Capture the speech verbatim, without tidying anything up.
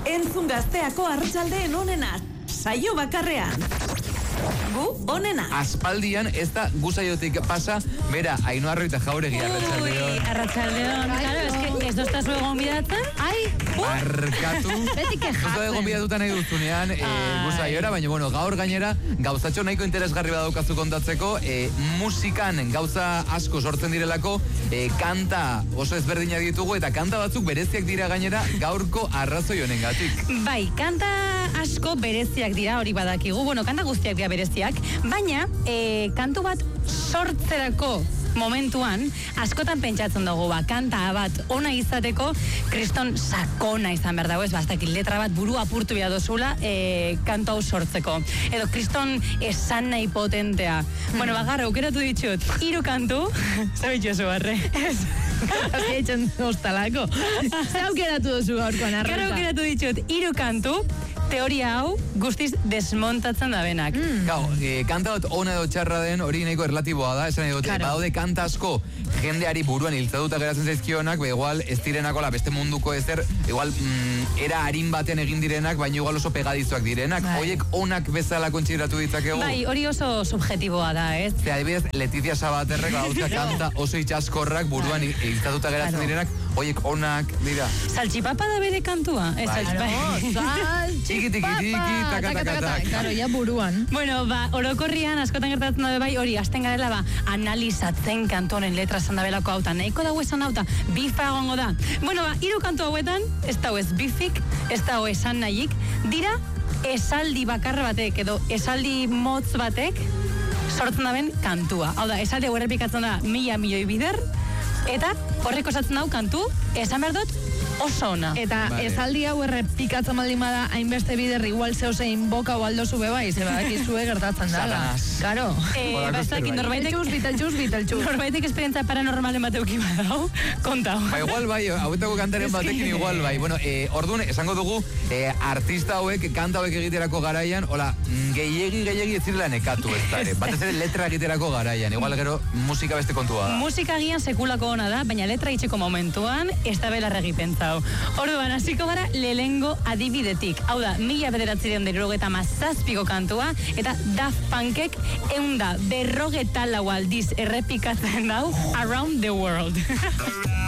Entzun Gazteako arratsaldeen onena, saio bakarrean. Gu onena. Aspaldian ez da gu saiotik pasa, bera, Ainhoa Arroi eta Jauregi arratsaldeon. Ui, arratsaldeon. Claro, es que ez dozta zu egon bidatzen. Ai, Barkatu. Beti kejatzen. Zuta egon bidatuta nahi duztunean, e, gu saiora, baina bueno, gaur gainera, gauzatxo nahiko interesgarri badaukazu kontatzeko, e, musikan gauza asko sortzen direlako, e, kanta oso ezberdinak ditugu, eta kanta batzuk bereziak dira gainera gaurko arrazoi honengatik. Bai, kanta asko bereziak dira, hori badakigu. Bueno, kanta guztiak dira bereziak, baina e, kantu bat sortzerako momentuan, askotan pentsatzen dugu, ba, kanta bat ona izateko, kriston sakona izan behar dago, ez bastakit, letra bat buru apurtu behar dozula, e, kanta hau sortzeko. Edo kriston esan nahi potentea. Bueno, bagarra, aukeratu ditut, hiru kantu, zabitxo zu barre. Ez. Hasi etxen ostalako. Zer aukeratu duzu gaurkoan arreta? Gara aukeratu ditut, hiru kantu, teoria hau guztiz desmontatzen da benak. Mm. Gau, e, kanta bat ona edo txarra den hori nahiko erlatiboa da, esan edo, claro. Badaude kanta asko jendeari buruan hiltzaduta geratzen zaizkionak, be igual ez direnako la beste munduko ezer, igual mm, era harin baten egin direnak, baina igual oso pegadizoak direnak, bai. Hoiek onak bezala kontsideratu ditzakegu. Bai, hori oso subjetiboa da, ez? Ze adibidez, Letizia Sabaterrek badaude kanta oso itxaskorrak buruan hiltzatuta geratzen direnak, hoiek onak dira. Saltxipapa da bere kantua? Ez saltxipapa. Tiki, tiki, tiki, taka, taka, taka. Claro, ya buruan. Bueno, ba, orokorrian, askotan gertatzen da bai, hori, hasten garela, ba, analizatzen kantonen letra esan da belako hauta, nahiko dago esan hauta, bifa egongo da. Bueno, ba, hiru kantu hauetan, ez dago ez bifik, ez dago esan nahik, dira esaldi bakarra batek, edo esaldi motz batek, sortzen da ben kantua. Hau da, esaldi hau errepikatzen da mila milioi bider, eta horrek osatzen dau kantu, esan behar dut, oso ona. Eta vale. Esaldi hau errepikatzen baldin bada hainbeste bider igual zehozein boka o aldo zube bai, ze badakizue gertatzen dala. Claro. Eh, bastakin norbaitek txuz, bitel txuz, bitel txuz. Norbaitek esperientzia paranormalen bateuki badau, kontau. Ba, igual bai, hauetako kantaren batekin igual bai. Bueno, eh, orduan, esango dugu, eh, artista hauek, kanta hauek egiterako garaian, hola, gehiegi, gehiegi ez zirela nekatu ez dara. Batez ere letra egiterako garaian. Igual gero, musika beste kontua da. Musika agian sekulako ona da, baina letra itxeko momentuan, ez da belarregi pentsa. Orduan, hasiko gara lehengo adibidetik. Hau da, mila bederatzireun da irurogeta mazazpiko kantua, eta Daft Punkek eunda berrogeta lau aldiz errepikatzen dau Around the World.